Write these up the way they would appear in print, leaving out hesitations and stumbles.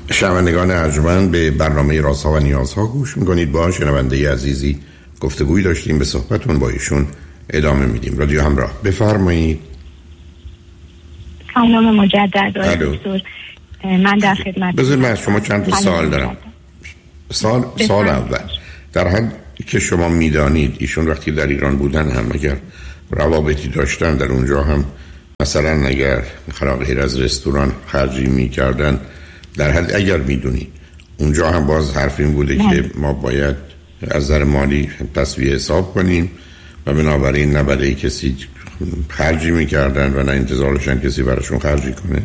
شنوندگان ارجمند، به برنامه رازها و نیازها گوش میکنید. با شنونده عزیزی گفتگویی داشتیم، به صحبتون با ایشون ادامه میدیم. رادیو همراه، بفرمایید. سلام مجدد دکتر، من در خدمت. بذارید من شما چند تا سوال دارم. سال اول، در حد که شما میدانید ایشون وقتی در ایران بودن هم اگر روابطی داشتن در اونجا هم مثلا اگر غیر از رستوران خرجی میکردن، در حد اگر میدونید اونجا هم باز حرف این بوده که ما باید از نظر مالی تسویه حساب کنیم و بنابراین نه برای کسی خرجی میکردن و نه انتظارشن کسی براشون خرجی کنه؟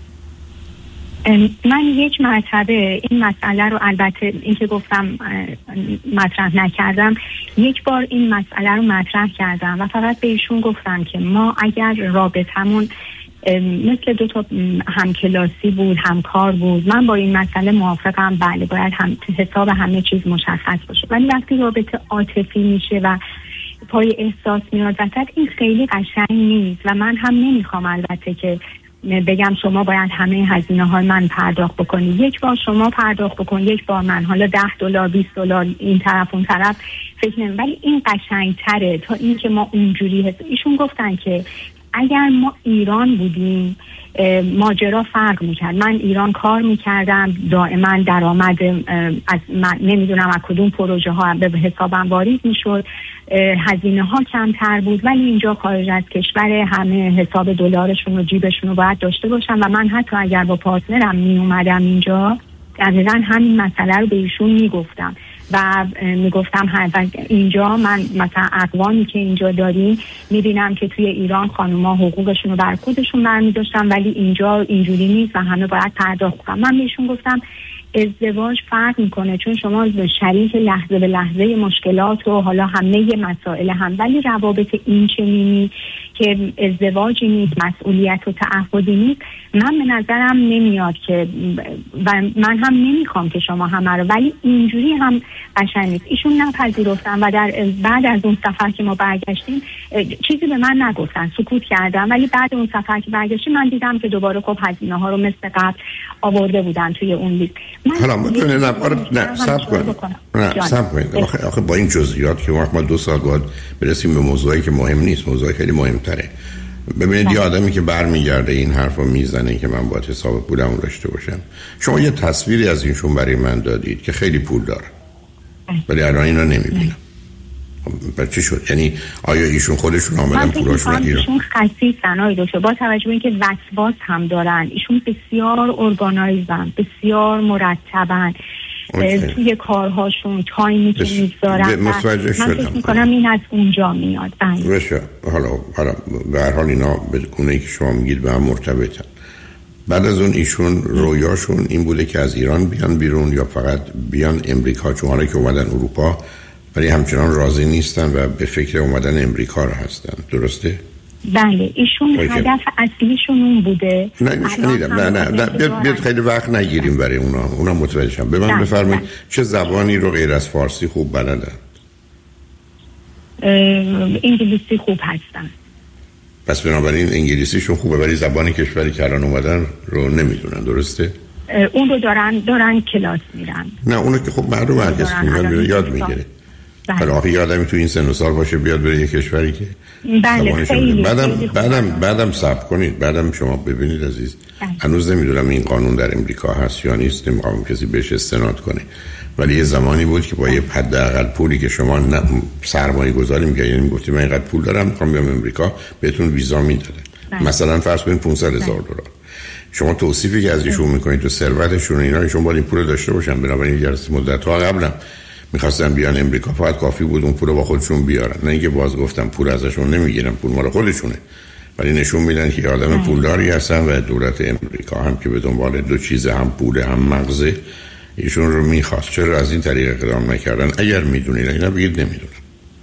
من یک مرتبه این مسئله رو، البته این که گفتم مطرح نکردم، یک بار این مسئله رو مطرح کردم و فقط به ایشون گفتم که ما اگر رابطمون مثل دو تا همکلاسی بود، همکار بود، من با این مسئله موافقم. بله باید حساب همه چیز مشخص باشه، ولی وقتی رابطه عاطفی میشه و پای احساس میاد وسط، این خیلی قشنگ نیست و من هم نمیخوام البته که بگم شما باید همه هزینه های من پرداخت بکنی. یک بار شما پرداخت بکن، یک بار من، حالا $10 $20 این طرف اون طرف فکر نمی، ولی این قشنگ تره تا این که ما اونجوری ایشون گفتن که اگر ما ایران بودیم ماجرا فرق میکرد. من ایران کار میکردم، دائما درآمد از نمیدونم از کدوم پروژه ها به حسابم وارد میشد، هزینه ها کمتر بود، ولی اینجا خارج از کشور همه حساب دلارشون و جیبشون رو باید داشته باشن و من حتی اگر با پارتنرم می اومدم اینجا دقیقا همین مسئله رو به ایشون میگفتم و میگفتم اینجا من مثلا اقوامی که اینجا داریم میبینم که توی ایران خانوما حقوقشون رو بر خودشون برمی‌داشتن ولی اینجا اینجوری نیست و همه باید پرداخت کنن. من بهشون گفتم ازدواج فرق میکنه، چون شما شریک لحظه به لحظه مشکلات و حالا همه مسائل هم، ولی روابط این چنینی که ازدواجی نیست، مسئولیت و تعهدی نیست، من به نظرم نمیاد که و من هم نمیخوام که شما همه رو، ولی اینجوری هم قشنگ نیست. ایشون نپذیرفتن و بعد از اون سفر که ما برگشتیم چیزی به من نگفتن، سکوت کردم، ولی بعد اون سفر که برگشتیم من دیدم که دوباره خب هزینه ها رو مثل قبل آورده بودن توی اون لیست. حالا نه صبر کنید. آخه با این جزئیات که ما 2 ساعت بعد برسیم به موضوعی که مهم نیست، موضوعی خیلی مهمتره. ببینید یه آدمی که برمیگرده این حرفو میزنه که من باید حساب پولمو داشته باشم. شما یه تصویری از اینشون برای من دادید که خیلی پول داره، ولی الان اینو نمیبینم. بعد چی شد؟ یعنی آیا ایشون خودشون آمدن پولاشون رو گیرن؟ ایشون خسیسن آقای دکتر، با توجه به اینکه وسواس هم دارن، ایشون بسیار ارگانایزن، بسیار مرتبن توی کارهاشون، تایمی که میذارن. من فکر میکنم این از اونجا میاد. بشه حالا به هر حال اینا به گونه‌ای که شما میگید به هم مرتبطن. بعد از اون ایشون رویاشون این بوده که از ایران بیان بیرون یا فقط بیان امریکا، چون حالا که اومدن اروپا ولی همچنان راضی نیستن و به فکر اومدن امریکا رو هستن، درسته؟ بله ایشون هدف اصلیشون اون بوده. نه شنیدم. نه بیاد خیلی وقت نگیریم برای اونا متوجه شم. به من بفرمایید چه زبانی رو غیر از فارسی خوب بلدن؟ انگلیسی خوب هستن. پس بنابراین انگلیسیشون خوبه ولی زبان کشوری که الان اومدن رو نمیدونن، درسته؟ اون رو دارن کلاس میرن. نه اونو که خب معلوم هرکس میاد یاد میگیره. حالا آخه یادمی تو این سن و سال باشه بیاد بره یه کشوری که بله خیلی بعدم صبر کنید. بعدم شما ببینید عزیز، هنوز نمیدونم این قانون در امریکا هست یا نیست، نمیخوام کسی بهش استناد کنه، ولی یه زمانی بود که با یه حداقل پولی که شما سرمایه گذاری می‌کردید، یعنی میگفتید من اینقدر پول دارم میخوام بیام امریکا، بهتون ویزا میدادن. مثلا فرض کنید $500,000. شما توصیفی که از ایشون میکنید تو ثروتشون اینا، ایشون باید این پول داشته باشن. بنابراین یه مدت‌ها قبلا میخواستن بیان امریکا، فقط کافی بود اون پول رو با خودشون بیارن، نه اینکه باز گفتم پول ازشون نمیگیرن، پول مال خودشونه، ولی نشون میدن که آدم پولداری هستن و دولت امریکا هم که به دنبال 2 چیز، هم پول هم مغزه، ایشون رو میخواست. چرا از این طریق اقدام نکردن؟ اگر میدونید اینا بگید نمیدونم.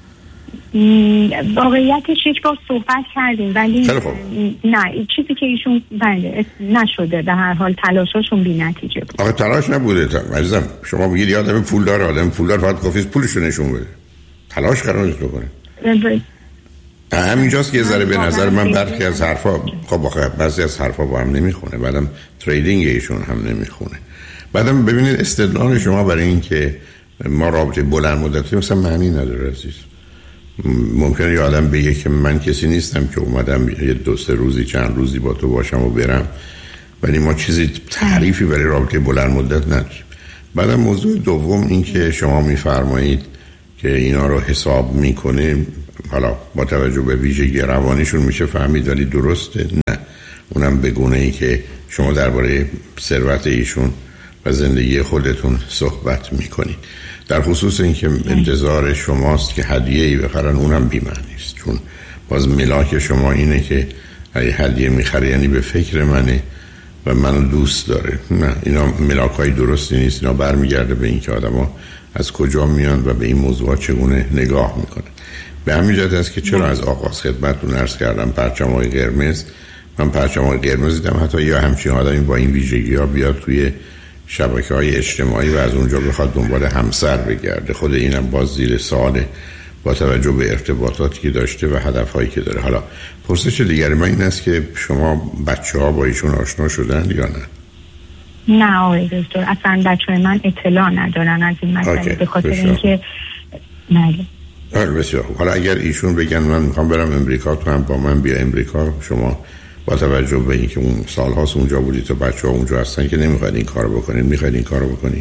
واقعیتش یک بار صحبت کردیم ولی نه چیزی که ایشون بله نشده، به هر حال تلاشاشون بی نتیجه بود. آخه تلاش نبوده عزیزم. شما بگید یه آدم پولدار، آدم پولدار فقط کافیه پولشو نشون بده، تلاش قرار نیست بکنه. همینجاست که ذره به نظر من برخی از حرفا بعضی از حرفا با هم نمیخونه، بعدم تریدینگ ایشون هم نمیخونه. بعدم ببینید استدلال شما برای این که ما رابطه بلند مدتی مثلا معنی نداره عزیز. ممکنه یه آدم بگه که من کسی نیستم که اومدم یه 2-3 روزی چند روزی با تو باشم و برم، ولی ما چیزی تعریفی برای رابطه بلند مدت نداریم. بعدم موضوع دوم این که شما میفرمایید که اینا رو حساب میکنه، حالا با توجه به ویژگی روانیشون میشه فهمید، ولی درسته؟ نه، اونم به گونه‌ای که شما درباره ثروت ایشون و زندگی خودتون صحبت میکنید. در خصوص اینکه انتظار شماست که هدیه‌ای بخرن، اونم بی‌معنی است، چون باز ملاک شما اینه که اگه هدیه میخره یعنی به فکر منه و منو دوست داره. نه، اینا ملاک‌های درستی نیست. اینا برمیگرده به این که آدم‌ها از کجا میان و به این موضوعات چگونه نگاه میکنن. به همین جهت است که چرا از آغاز خدمتتون عرض کردم پرچم‌های قرمز. من پرچم‌های قرمز دیدم حتی یا همچین آدمی با این ویژگی‌ها بیاد توی شبکه‌های اجتماعی و از اونجا بخواد دنبال همسر بگرده. خود اینم باز زیر سوال با توجه به ارتباطاتی که داشته و هدفهایی که داره. حالا پرسش دیگری من این است که شما بچه‌ها با ایشون آشنا شدن یا نه؟ نه آقای دکتر، اصلا بچه‌های من اطلاع ندارن از این مسئله، به خاطر اینکه بله. بسیار خوب. حالا اگر ایشون بگن من میخوام برم امریکا، تو هم با من بیا امریکا، شما با توجه به اینکه اون سال‌هاست اونجا بودید تا بچه‌ها اونجا هستن که نمیخواید این کارو بکنید، میخواید این کارو بکنید؟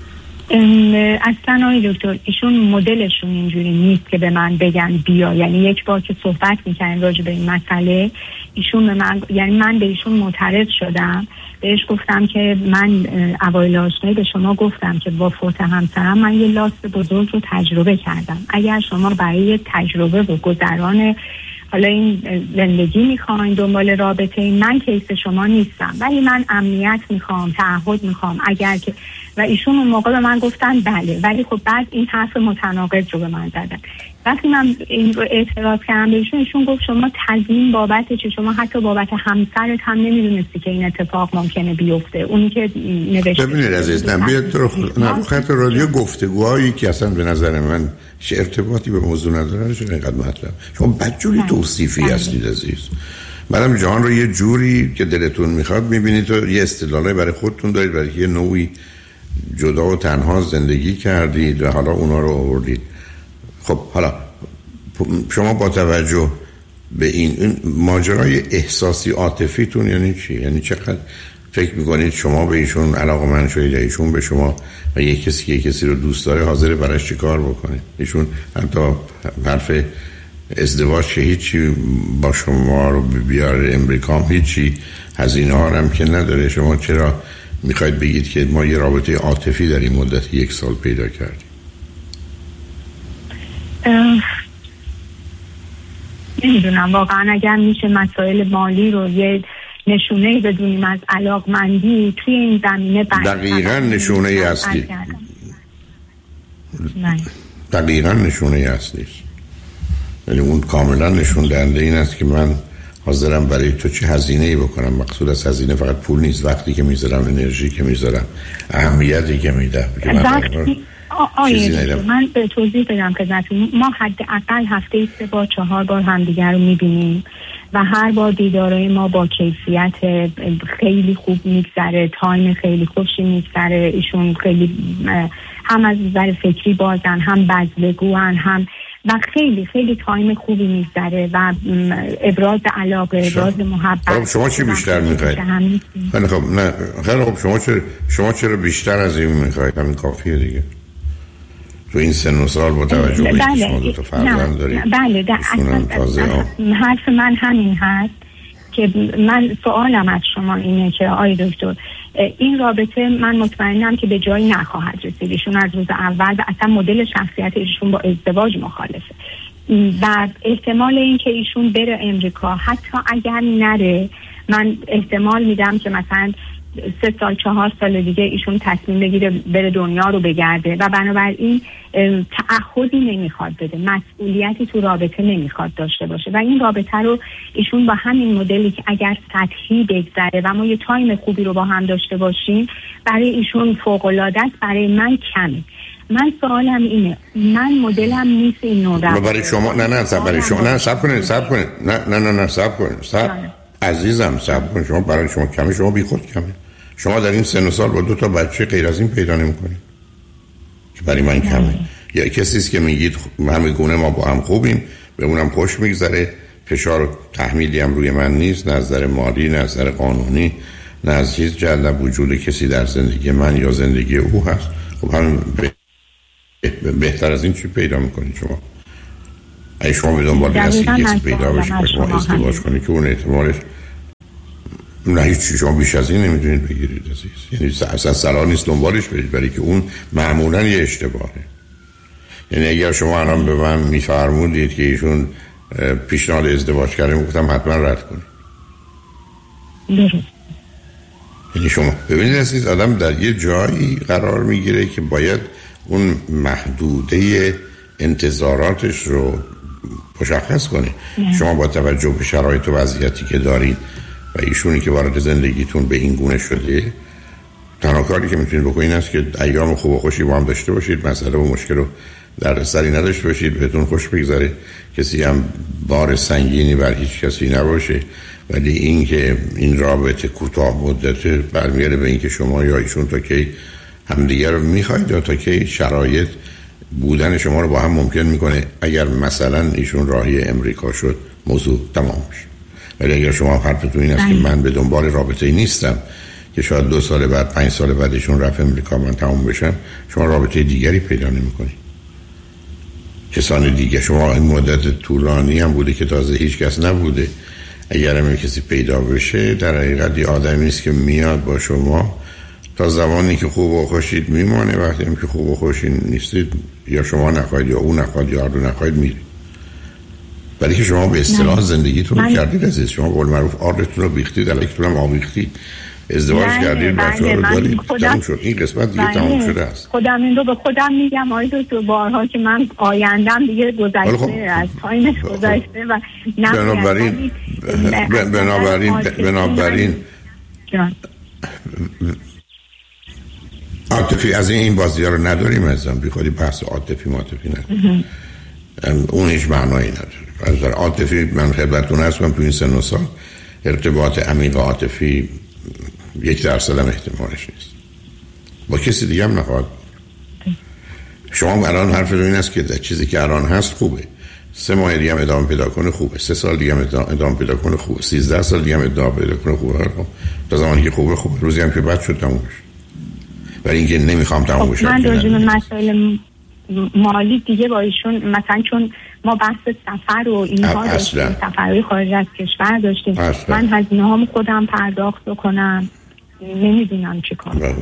اصلا آقای دکتر ایشون مدلشون اینجوری نیست که به من بگن بیا. یعنی یک بار که صحبت می‌کردیم راجع به این مسئله، ایشون به من، یعنی من به ایشون معترض شدم، بهش گفتم که من اوایل آشنایی به شما گفتم که با فوت همسرم من یه لاست بزرگ رو تجربه کردم. اگر شما برای تجربه و گذران حالا این زندگی میخواین، دنبال رابطه، من کیس شما نیستم، ولی من امنیت میخوام، تعهد میخوام. اگر که و ایشون اون موقع به من گفتن بله، ولی خب بعد این حرف متناقض رو به من زدن. وقتی من این رو اعتراض کردم بهشون، ایشون گفت شما تضمین بابت چه؟ شما حتی بابت همسرت هم نمیدونستی که این اتفاق ممکنه بیفته. اونی که نوشته. ببینید عزیزم، بیاد تو رو خط رادیو گفتگوهایی که اصلا به نظر من چه ارتباطی به موضوع نداره چون اینقدر مطلب. شما بدجوری توصیفی هستید عزیز. منم جهان رو یه جوری که دلتون میخواد میبینید و یه استدلالی برای خودتون دارید، برای یه نوعی جدا و تنها زندگی کردید و حالا اونا رو آوردید. خب حالا شما با توجه به این ماجرای احساسی عاطفیتون یعنی چی؟ یعنی چقدر فکر میکنید شما به ایشون علاقه‌مند شدید، ایشون به شما، و یک کسی که یک کسی رو دوست داره حاضر براش چی کار بکنه؟ ایشون حتی حرف ازدواج که هیچی با شما رو بیاره امریکا هم هیچی، هزینه ها هم که نداره. شما چرا میخواید بگید که ما یه رابطه عاطفی در این مدت 1 سال پیدا کردیم؟ نمیدونم واقعا. اگر میشه مسائل مالی رو یه نشونه‌ای بدونیم از علاقمندی توی این زمینه، دقیقاً نشونه‌ای هستی. دقیقاً نشونه‌ای هستی. یعنی اون کاملا نشون دهنده این است که من حاضرم برای تو چه هزینه‌ای بکنم. مقصود از هزینه فقط پول نیست، وقتی که میذارم، انرژی که میذارم، اهمیتی که میدم. من به توضیح بدم خدمتتون. ما حداقل هفته‌ای 3 بار 4 بار همدیگر رو میبینیم و هر بار دیدارای ما با کیفیت خیلی خوب میگذره، تایم خیلی خوشی میگذره. ایشون خیلی هم از نظر فکری بازن، هم بزلگوان، هم و خیلی خیلی تایم خوبی میگذره و ابراز علاقه، ابراز محبت. شما چی بیشتر میخواید؟ خب نه خیلی خب، شما چرا بیشتر از این میخواید؟ همین کافیه دیگه. تو این سن و سال با توجه به اینکه شما 2 تا فرزند دارید. بله حرف من همین هست که من سوالم از شما اینه که آقای دکتر این رابطه من مطمئنم که به جایی نخواهد رسید. ایشون از روز اول و اصلا مدل شخصیت ایشون با ازدواج مخالفه و احتمال این که ایشون بره امریکا، حتی اگر نره، من احتمال میدم که مثلا 3 سال 4 سال دیگه ایشون تصمیم بگیره بره دنیا رو بگرده و بنابراین تعهدی نمیخواد بده، مسئولیتی تو رابطه نمیخواد داشته باشه و این رابطه رو ایشون با همین مدلی که اگر سطحی بگذره و ما یه تایم خوبی رو با هم داشته باشیم، برای ایشون فوق‌العاده است، برای من کمه. من سوالم اینه، من مدلم نیست این نوع برای شما نه برای شما نه صبر کنید نه صبر کنید عزیزم صبر کنید. شما برای شما کمه، شما بیخود کمه. شما در این سن و سال با 2 بچه غیر از این پیدا نمی‌کنید که برای من کمه. یا کسی است که میگید همه گونه ما با هم خوبیم، به اونم خوش میگذره، فشار و تحمیلی هم روی من نیست، نه از نظر مالی نه از نظر قانونی نه از چیز جلب وجود کسی در زندگی من یا زندگی او هست. خب همین بهتر از این چی پیدا میکنید شما؟ اگه شما به دنبال کسی پیدا بشید شما ازدواج کنید که اون احتمالش نه هیچ، شما بیش از این نمیتونید بگیرید عزیز. یعنی اصلا صلاح نیست دنبالش برید، برای که اون معمولا یه اشتباهه. یعنی اگر شما الان به من میفرمودید که ایشون پیشنهاد ازدواج کرده، میگفتم حتما رد کنید. یعنی شما ببینید عزیز، آدم در یه جایی قرار میگیره که باید اون محدوده انتظاراتش رو مشخص کنه. شما با توجه به شرایط و وضعیتی که دارید و ایشونی که وارد زندگیتون به این گونه شده، تنها کاری که میتونید بکنید این است که ایام خوب و خوشی با هم داشته باشید، مسئله و مشکل رو در سری نداشته باشید، بهتون خوش بگذره، کسی هم بار سنگینی بر هیچ کسی نباشه. ولی این که این رابطه کوتاه مدته برمیگرده به این که شما یا ایشون تا کی همدیگه رو میخواید یا تا کی شرایط بودن شما رو با هم ممکن میکنه. اگر مثلا ایشون راهی امریکا شد موضوع تمام میشه. ولی اگر شما حرفتون این است که من به دنبال رابطه‌ای نیستم که شاید 2 سال بعد 5 سال بعد ایشون رفت امریکا من تمام بشم، شما رابطه دیگری پیدا نمیکنید. کسان دیگه شما این مدت طولانی هم بوده که تازه هیچ کس نبوده. اگر هم کسی پیدا بشه در حقیقت یه آدمی است که میاد با شما تا زمانی که خوب و خوشید میمانه. وقتی هم که خوب و خوشید نیستید یا شما نخواهید یا اون نخواهید یا هر دو نخواهید میرید. ولی که شما به اصطلاح زندگیتون رو کردید عزیز. شما قول معروف آردتون رو بیختید، علیکتون هم آویختید، ازدواج کردید، بچه‌ها رو دارید، تموم شد. این قسمت دیگه تموم شده است. خودم این رو به خودم میگم آید تو بارها که من آیندم دیگه گذشته از تایمش گذشته و بنابراین عاطفی از این بازی‌ها رو نداریم ازم. بی خودی بحث عاطفی نداریم. اون هیچ معنایی نداره. از عاطفی من خدمتتون هستم تو این سن و سال ارتباط عمیق عاطفی 1% هم احتمالش نیست. با کسی دیگه هم نخواهد. شما الان حرف رو این است که چیزی که الان هست خوبه، 3 ماه دیگه هم ادامه پیدا کنه خوبه، 3 سال دیگه هم ادامه پیدا کنه خوبه، 13 سال دیگه هم ادامه پیدا کنه خوبه. تا زمانی که خوبه روزی هم که بعد شد تموم بشه. ولی اینکه نمیخوام تموم بشه. من راجع به مسائل مالی دیگه با ایشون مثلا چون ما بحث سفر و اینها داشتیم، سفرهای خارج از کشور داشتیم، من هزینه هامو خودم پرداخت بکنم، نمیدونم چی کار.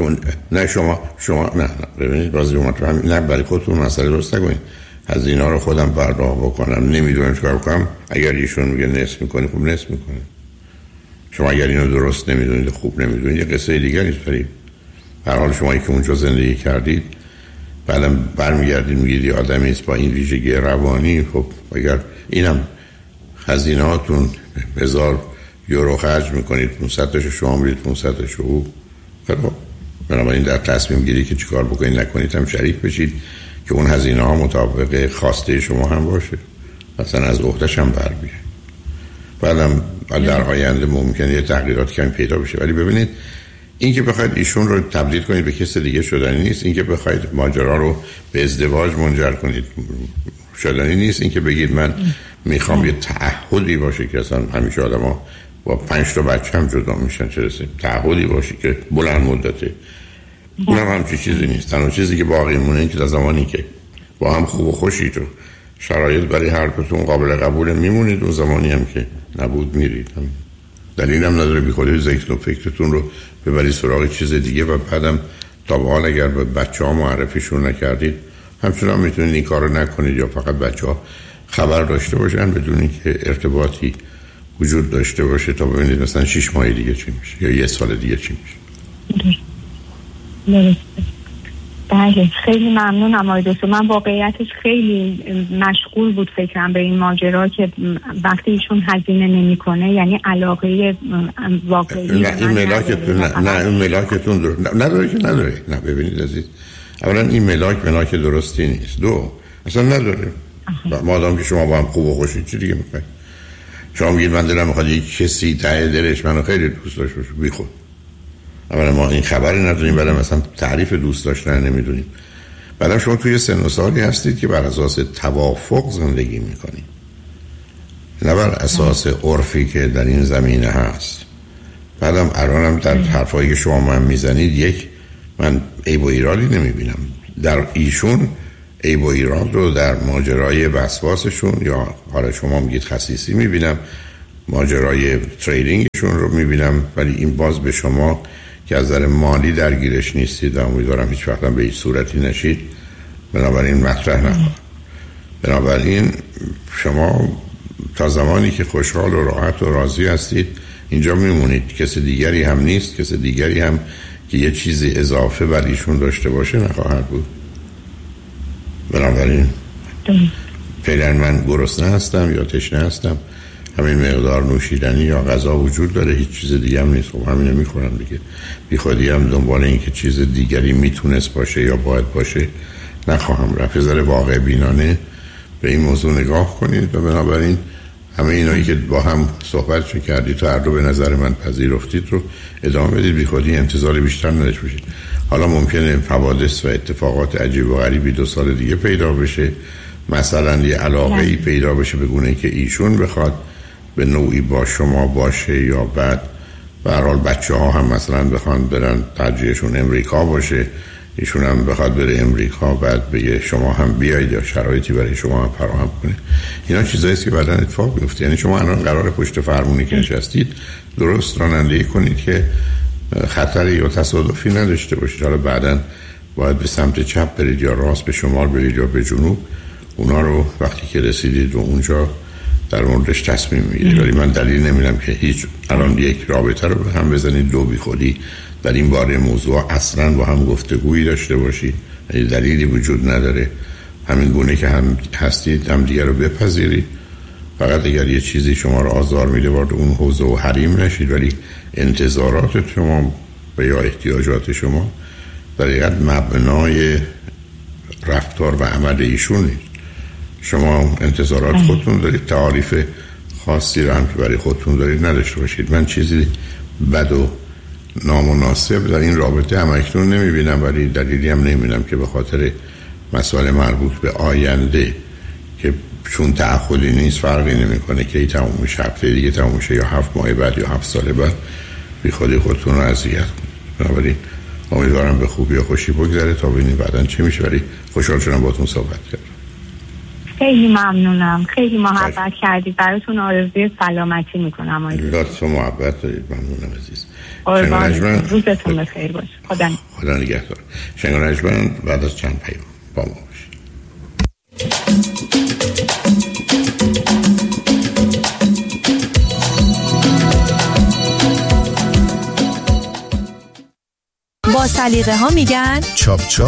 شما نه ببینید بازی نه برای خودتون مسئله درست نکنید. هزینه ها رو خودم پرداخت بکنم، نمیدونم چیکار بکنم. اگر ایشون میگه نصف میکنه خب نصف میکنه. شما اگر اینو درست نمیدونید خوب نمیدونید یه قصه دیگری است. ولی هر حال شما که اونجا زندگی کردید بعدم برمیگردید میگید یه آدمی است با این ویژگی روانی، خب اگر اینم هزینه هاتون 1000 یورو خرج میکنید، 500 تاشو شما میرید 500 تاشو او، خب بنابراین در تصمیم گیری که چیکار بکنید نکنید هم شریک بشید که اون هزینه ها مطابق خواسته شما هم باشه، مثلا از عهده‌ش هم بر بیاد. بعدم در آینده ممکنه یه تغییرات کمی پیدا بشه. ولی ببینید این که بخواید ایشون رو تبدیل کنید به کس دیگه شدنی نیست. این که بخواید ماجرا رو به ازدواج منجر کنید شدنی نیست. این که بگید من میخوام یه تعهدی باشه که اصلا همیشه آدم‌ها با 5 تا بچه هم جدا میشن، چه رسه تعهدی باشه که بلند مدته، اونم همچی چیزی نیست. تنها چیزی که باقی مونه این که تا زمانی که با هم خوب و خوشید و شرایط برای هر کدوم قابل قبول میمونید، اون زمانی هم که نبود میرید. دلیل هم نداره بی خودی ذکر و فکرتون رو ببرید سراغ چیز دیگه و بعدم تا به حال اگر به بچه ها معرفیشون نکردید همچنان میتونید این کار رو نکنید یا فقط بچه ها خبر داشته باشن بدون اینکه ارتباطی وجود داشته باشه تا ببینید مثلا 6 ماه دیگه چی میشه یا 1 سال دیگه چی میشه. درسته. بله خیلی ممنونم آقای دکتر. من واقعیتش خیلی مشغول بود فکرم به این ماجرا که وقتی ایشون هزینه نمیکنه یعنی علاقه واقعی نه این ملاکتون نه این ملاکتون نداره که نداره. نه ببینید عزیز اولا این ملاک درستی نیست. دو، اصلا نداره. مادام که شما با هم خوب و خوشید چی دیگه میخواید؟ شما میگید من دلم میخواد یک کسی ته دلش منو خیلی دوست داشته باشه، بیخود. اولا ما این خبری نداریم، بعدم مثلا تعریف دوست داشتن نمیدونیم. بعدم شما توی سن و سالی هستید که بر اساس توافق زندگی میکنید، نه بر اساس عرفی که در این زمینه هست. بعدم الانم در حرفایی که شما من میزنید، من عیب و ایرادی نمیبینم در ایشون. عیب و ایراد رو در ماجرای وسواسشون یا حالا شما میگید خسیسی میبینم، ماجرای تریدینگشون رو میبینم، ولی این باز به شما که از نظر مالی درگیرش نیستید و امیدوارم هیچ وقت به هیچ صورتی نشید، بنابراین مطرح نکنم. بنابراین شما تا زمانی که خوشحال و راحت و راضی هستید اینجا میمونید. کسی دیگری هم نیست، کسی دیگری هم که یه چیزی اضافه بر ایشون داشته باشه نخواهد بود. بنابراین فعلا من گرسنه هستم یا تشنه هستم، همین مقدار نوشیدنی یا غذا وجود داره، هیچ چیز دیگه هم نیست. خب همینو میخورم دیگه. بی خودی هم دنبال این که چیز دیگری میتونست باشه یا باید باشه نخواهم رفت. یه ذره واقع بینانه به این موضوع نگاه کنید و بنابراین همه اینایی که با هم صحبت کردید تو هر دو به نظر من پذیرفتید رو ادامه بدید. بی خودی انتظار بیشتر نداشته باشید. حالا ممکنه حوادث و اتفاقات عجیب و غریبی 2 سال دیگه پیدا بشه، مثلا یه علاقه‌ای پیدا بشه به گونه‌ای که ایشون بخواد به نوعی با شما باشه، یا بعد به هر حال بچه‌ها هم مثلا بخوان برن ترجیحشون امریکا باشه، ایشون هم بخواد بره امریکا، بعد بگه شما هم بیایید یا شرایطی برای شما هم فراهم کنه. اینا چیزایی است که بعداً اتفاق میفته. یعنی شما الان قرار پشت فرمونی که نشستید درست رانندگی کنید که خطری یا تصادفی نداشته باشید. حالا بعداً باید به سمت چپ برید یا راست، به شمال برید یا به جنوب، اونا رو وقتی که رسیدید و اونجا در موردش تصمیم میگیرید. ولی من دلیل نمیدم که هیچ الان یک رابطه رو به هم بزنید، دو بی خودی در این باره موضوع اصلا با هم گفتگویی داشته باشید. دلیلی وجود نداره. همین گونه که هم هستید هم دیگر رو بپذیرید. فقط اگر یه چیزی شما رو آزار میده وارد اون حوزه و حریم نشید، ولی انتظارات شما و یا احتیاجات شما در حقیقت مبنای رفتار و عمل ایشون نیست. شما انتظارات خودتون دارید، تعاریف خاصی رو هم که برای خودتون دارید نداشته باشید. من چیزی بد و نامناسب در این رابطه هم اکنون نمیبینم، ولی دلیلی هم نمیبینم که به خاطر مسائل مربوط به آینده که چون تعهدی نیست فرقی نمیکنه که ای تموم میشه، هفته دیگه تموم میشه یا 7 ماه بعد یا 7 سال بعد، بی خودتون رو اذیت کنید. بنابراین امیدوارم به خوبی و خوشی بگذره تا ببینیم بعداً چه میشه. ولی خوشحال شدم باهاتون صحبت کردم. خیلی ممنونم، خیلی محبت کردید. براتون آرزوی سلامتی میکنم. لطف و محبت دارید. ممنونم عزیز. روزتون بخیر باشه. خدا نگهدار. شنگان اجمن بعد از چند پیام با ما باشید. با سلیقه ها میگن چاپ چاپ